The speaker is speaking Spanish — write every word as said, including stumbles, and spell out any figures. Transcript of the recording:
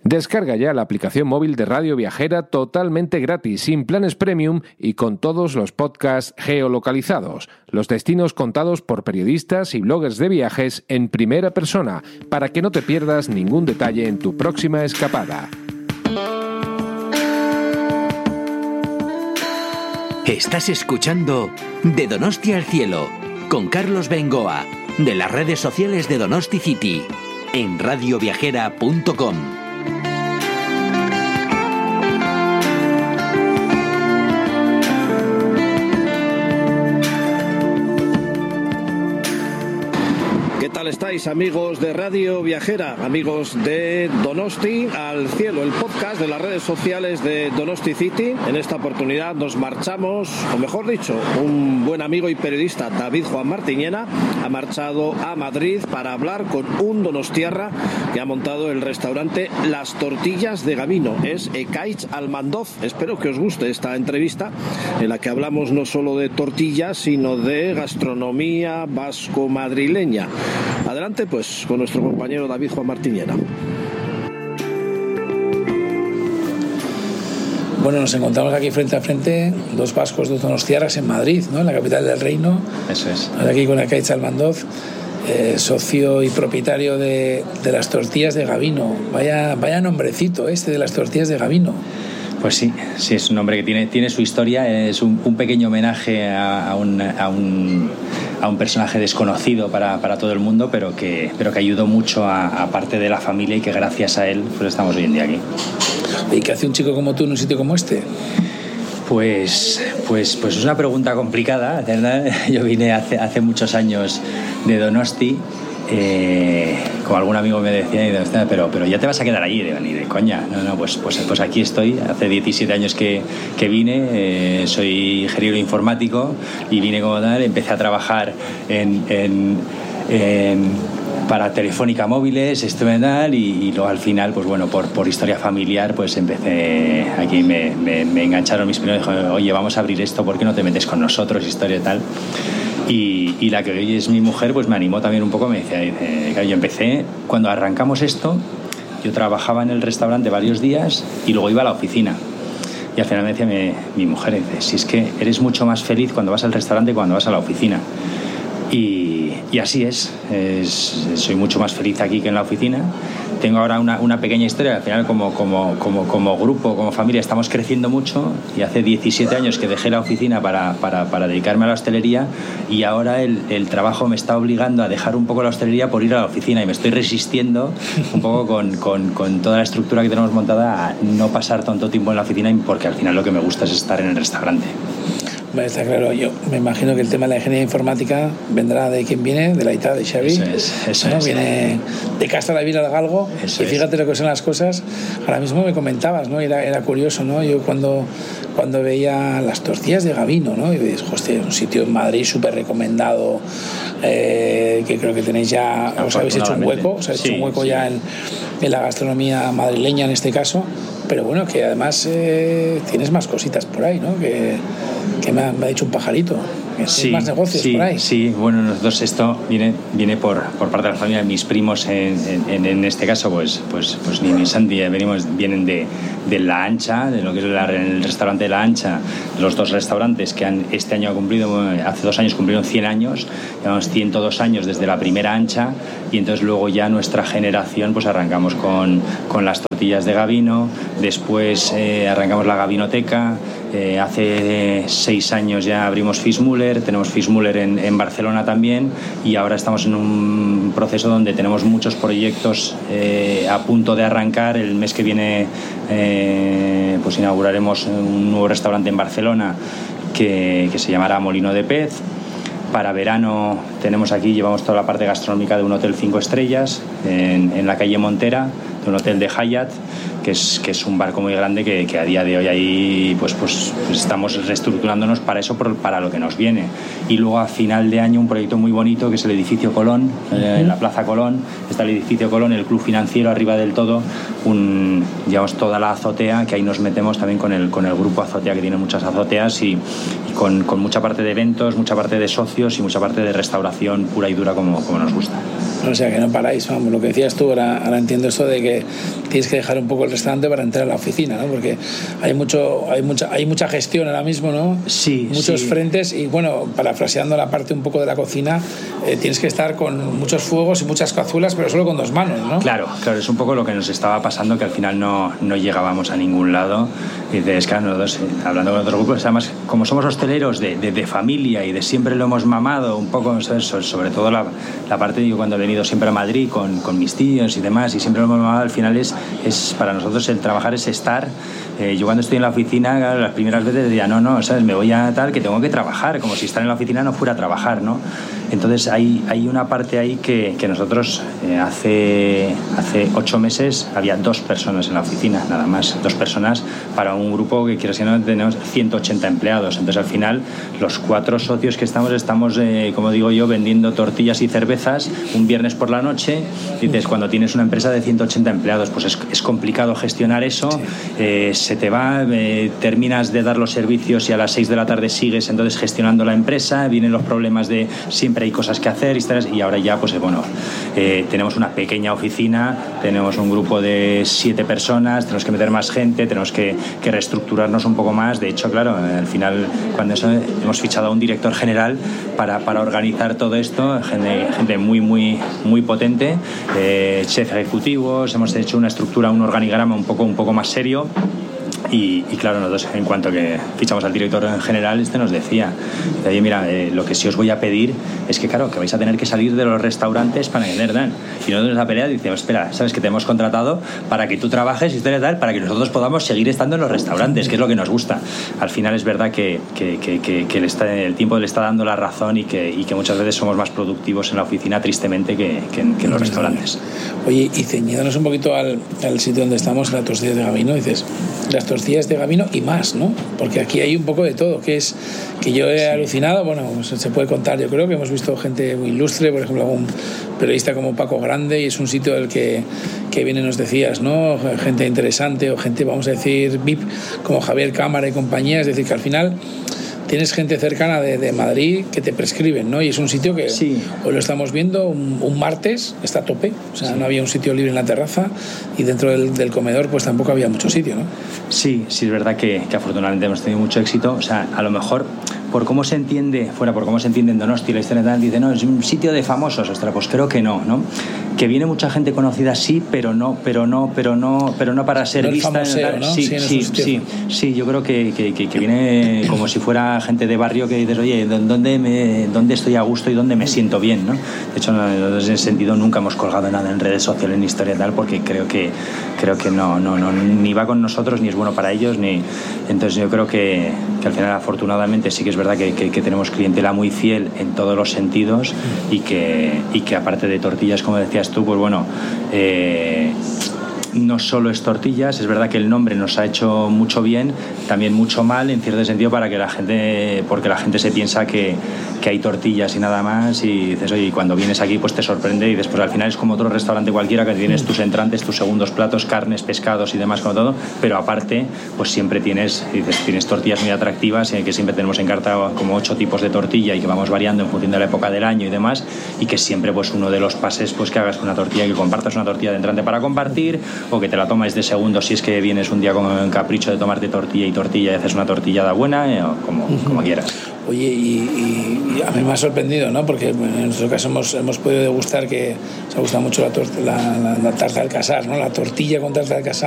Descarga ya la aplicación móvil de Radio Viajera totalmente gratis, sin planes premium y con todos los podcasts geolocalizados, los destinos contados por periodistas y bloggers de viajes en primera persona, para que no te pierdas ningún detalle en tu próxima escapada. Estás escuchando De Donosti al Cielo, con Carlos Bengoa, de las redes sociales de Donosti City, en radio viajera punto com. ¿Qué tal estáis, amigos de Radio Viajera, amigos de Donosti al Cielo, el podcast de las redes sociales de Donosti City? En esta oportunidad nos marchamos, o mejor dicho, un buen amigo y periodista, David Juan Martiñena, ha marchado a Madrid para hablar con un donostiarra que ha montado el restaurante Las Tortillas de Gabino. Es Ekaich Almandoz. Espero que os guste esta entrevista, en la que hablamos no solo de tortillas, sino de gastronomía vasco-madrileña. Adelante, pues, con nuestro compañero David Juan Martiñena. Bueno, nos encontramos aquí frente a frente, dos vascos, dos donostiarras en Madrid, ¿no? En la capital del reino. Eso es. Aquí con Ekaich Almandoz, eh, socio y propietario de, de Las Tortillas de Gabino. Vaya, vaya nombrecito este de Las Tortillas de Gabino. Pues sí, sí, es un hombre que tiene, tiene su historia. Es un, un pequeño homenaje a, a, un, a, un, a un personaje desconocido para, para todo el mundo, pero que, pero que ayudó mucho a, a parte de la familia, y que gracias a él pues estamos hoy en día aquí. ¿Y qué hace un chico como tú en un sitio como este? Pues, pues, pues es una pregunta complicada, ¿verdad? Yo vine hace, hace muchos años de Donosti. Eh, como algún amigo me decía, pero, pero ya te vas a quedar allí, de, ni de coña. No, no, pues, pues, pues aquí estoy. Hace diecisiete años que, que vine, eh, soy ingeniero informático y vine como tal. Empecé a trabajar en, en, en para Telefónica Móviles, estuve tal, y, y luego al final, pues bueno, por, por historia familiar, pues empecé aquí, me, me, me engancharon mis primeros, dijo, oye, vamos a abrir esto, ¿por qué no te metes con nosotros? Historia y tal. Y, y la que hoy es mi mujer, pues me animó también un poco, me decía, dice, claro, yo empecé, cuando arrancamos esto, yo trabajaba en el restaurante varios días y luego iba a la oficina. Y al final me decía mi, mi mujer, dice, si es que eres mucho más feliz cuando vas al restaurante que cuando vas a la oficina. Y, y así es, es, soy mucho más feliz aquí que en la oficina. Tengo ahora una, una pequeña historia, al final como, como, como, como grupo, como familia, estamos creciendo mucho, y hace diecisiete años que dejé la oficina para, para, para dedicarme a la hostelería, y ahora el, el trabajo me está obligando a dejar un poco la hostelería por ir a la oficina, y me estoy resistiendo un poco con, con, con toda la estructura que tenemos montada a no pasar tanto tiempo en la oficina, porque al final lo que me gusta es estar en el restaurante. Está claro, yo me imagino que el tema de la ingeniería informática vendrá de quien viene, de la I T A de Xavi. Eso es, eso ¿no? es. Viene de Casta la Vila al Galgo, eso y fíjate es. Lo que son las cosas. Ahora mismo me comentabas, ¿no? Era, era curioso, ¿no? Yo cuando, cuando veía Las Tortillas de Gabino, ¿no? Y dices, hostia, un sitio en Madrid súper recomendado, eh, que creo que tenéis ya, os habéis hecho un hueco, os habéis sí, hecho un hueco sí. ya en, en la gastronomía madrileña en este caso. Pero bueno, que además eh, tienes más cositas por ahí, ¿no? Que, que me, ha, me ha dicho un pajarito. Que sí, más negocios sí, por ahí. Sí, bueno, nosotros esto viene, viene por, por parte de la familia. Mis primos, en, en, en este caso, pues, pues, pues ni mi Santi, venimos, vienen de, de La Ancha, de lo que es la, el restaurante de La Ancha, los dos restaurantes que han, este año ha cumplido, hace dos años cumplieron cien años, llevamos ciento dos años desde la primera Ancha, y entonces luego ya nuestra generación pues arrancamos con, con Las Tortillas de Gabino, después eh, arrancamos la Gabinoteca, eh, hace seis años ya abrimos Fischmüller, tenemos Fischmüller en, en Barcelona también, y ahora estamos en un proceso donde tenemos muchos proyectos eh, a punto de arrancar. El mes que viene eh, pues inauguraremos un nuevo restaurante en Barcelona que, que se llamará Molino de Pez. Para verano tenemos aquí, llevamos toda la parte gastronómica de un hotel cinco estrellas en, en la calle Montera, de un hotel de Hyatt, que es, que es un barco muy grande que, que a día de hoy ahí pues, pues, pues estamos reestructurándonos para eso, para lo que nos viene. Y luego a final de año un proyecto muy bonito que es el edificio Colón, eh, en la Plaza Colón, está el edificio Colón, el club financiero arriba del todo, un, digamos, toda la azotea, que ahí nos metemos también con el, con el grupo Azotea, que tiene muchas azoteas y, y con, con mucha parte de eventos, mucha parte de socios y mucha parte de restauración pura y dura como, como nos gusta. O sea, que no paráis, vamos, lo que decías tú, ahora, ahora entiendo esto de que tienes que dejar un poco el restaurante para entrar a la oficina, ¿no? Porque hay mucho, hay mucha, hay mucha gestión ahora mismo, ¿no? Sí, muchos sí. frentes y, bueno, parafraseando la parte un poco de la cocina, eh, tienes que estar con muchos fuegos y muchas cazuelas, pero solo con dos manos, ¿no? Claro, claro, es un poco lo que nos estaba pasando, que al final no, no llegábamos a ningún lado. Y dices, claro, nosotros, hablando con otro grupo, además, como somos hosteleros de, de, de familia y de siempre lo hemos mamado un poco, ¿sabes? Sobre todo la, la parte, yo cuando he venido siempre a Madrid con, con mis tíos y demás, y siempre lo hemos mamado, al final es, es para nosotros el trabajar es estar. Eh, yo cuando estoy en la oficina, claro, las primeras veces decía, no, no, ¿sabes? Me voy a tal, que tengo que trabajar, como si estar en la oficina no fuera a trabajar, ¿no? Entonces hay, hay una parte ahí que, que nosotros eh, hace, hace ocho meses había dos personas en la oficina, nada más, dos personas para un grupo que, quieras que no, tenemos ciento ochenta empleados. Entonces al final los cuatro socios que estamos, estamos, eh, como digo yo, vendiendo tortillas y cervezas un viernes por la noche. Dices, cuando tienes una empresa de ciento ochenta empleados, pues es, es complicado gestionar eso, eh, se te va, eh, terminas de dar los servicios y a las seis de la tarde sigues entonces gestionando la empresa, vienen los problemas de siempre hay cosas que hacer y ahora ya pues bueno, eh, tenemos una pequeña oficina, tenemos un grupo de siete personas, tenemos que meter más gente, tenemos que, que reestructurarnos un poco más. De hecho, claro, al final cuando eso, hemos fichado a un director general para, para organizar todo esto, gente, gente muy muy muy potente, eh, chef ejecutivos, hemos hecho una estructura, un organigrama un poco, un poco más serio. Y, y claro, nosotros en cuanto que fichamos al director en general, este nos decía, oye, mira, eh, lo que sí os voy a pedir es que, claro, que vais a tener que salir de los restaurantes para vender, Dan. Y nosotros en la pelea decimos, espera, sabes que te hemos contratado para que tú trabajes y tal, para que nosotros podamos seguir estando en los restaurantes, que es lo que nos gusta. Al final es verdad que, que, que, que, que el, está, el tiempo le está dando la razón y que, y que muchas veces somos más productivos en la oficina, tristemente, que, que, que en los restaurantes. Oye, y ceñiéndonos un poquito al, al sitio donde estamos, la tortilla de Gabino, dices, las tortillas de Gabino y más, ¿no? Porque aquí hay un poco de todo, que es que yo he sí. alucinado, bueno, se puede contar, yo creo que hemos visto gente muy ilustre, por ejemplo, algún periodista como Paco Grande, y es un sitio del que, que viene, nos decías, ¿no? Gente interesante o gente, vamos a decir, V I P, como Javier Cámara y compañía, es decir, que al final tienes gente cercana de, de Madrid que te prescriben, ¿no? Y es un sitio que sí. hoy lo estamos viendo, un, un martes está a tope, o sea, sí. no había un sitio libre en la terraza y dentro del, del comedor pues tampoco había mucho sitio, ¿no? Sí, sí, es verdad que, que afortunadamente hemos tenido mucho éxito, o sea, a lo mejor por cómo se entiende, fuera por cómo se entiende en Donosti, la historia tal, dice, no, es un sitio de famosos, ostras, pues creo que no, ¿no? Que viene mucha gente conocida, sí, pero no, pero no, pero no, pero no para ser no vista. Famoseo, ¿no? Sí, sí, sí, sí, sí, sí, yo creo que, que, que, que viene como si fuera gente de barrio que dices, oye, ¿dónde, me, dónde estoy a gusto y dónde me siento bien, ¿no? De hecho, en ese sentido nunca hemos colgado nada en redes sociales ni historia tal, porque creo que creo que no, no, no, ni va con nosotros, ni es bueno para ellos, ni entonces yo creo que, que al final afortunadamente sí que es verdad que, que, que tenemos clientela muy fiel en todos los sentidos y que, y que aparte de tortillas, como decías tú, pues bueno, eh, no solo es tortillas, es verdad que el nombre nos ha hecho mucho bien, también mucho mal en cierto sentido para que la gente, porque la gente se piensa que, que hay tortillas y nada más y dices, oye, y cuando vienes aquí pues te sorprende y después al final es como otro restaurante cualquiera que tienes tus entrantes, tus segundos platos, carnes, pescados y demás como todo, pero aparte pues siempre tienes, dices, tienes tortillas muy atractivas y que siempre tenemos en carta como ocho tipos de tortilla y que vamos variando en función de la época del año y demás y que siempre pues uno de los pases pues que hagas una tortilla, que compartas una tortilla de entrante para compartir o que te la tomes de segundo si es que vienes un día con el capricho de tomarte tortilla y tortilla y haces una tortillada buena eh, o como, uh-huh. como quieras. Oye, y, y a mí me ha sorprendido, ¿no? Porque en nuestro caso hemos, hemos podido degustar que nos ha gustado mucho la, tor- la, la, la tarta del Casar, ¿no? La tortilla con tarta del Casar.